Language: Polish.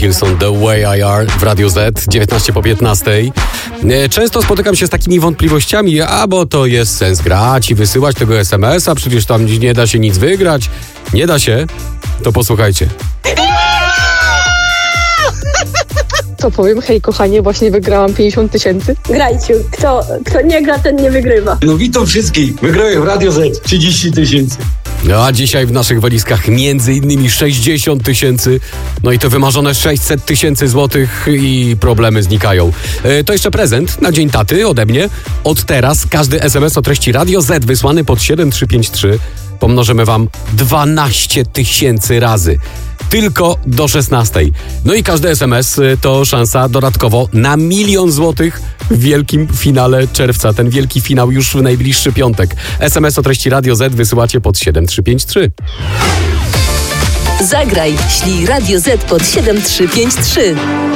Hilson, The Way I Are w Radio Z, 19 po 15. Często spotykam się z takimi wątpliwościami, bo to jest sens grać i wysyłać tego SMS-a, przecież tam nie da się nic wygrać. Nie da się? To posłuchajcie. Co powiem? Hej kochanie, właśnie wygrałam 50 000. Grajcie. Kto nie gra, ten nie wygrywa. No witam wszystkich. Wygrałem w Radio Z 30 000. No a dzisiaj w naszych walizkach między innymi 60 000, no i to wymarzone 600 000 złotych i problemy znikają. To jeszcze prezent na Dzień Taty ode mnie. Od teraz każdy SMS o treści Radio Z wysłany pod 7353 pomnożymy wam 12 000 razy. Tylko do 16. No i każdy SMS to szansa dodatkowo na 1 000 000 złotych w wielkim finale czerwca. Ten wielki finał już w najbliższy piątek. SMS o treści Radio Z wysyłacie pod 7353. Zagraj, ślij Radio Z pod 7353.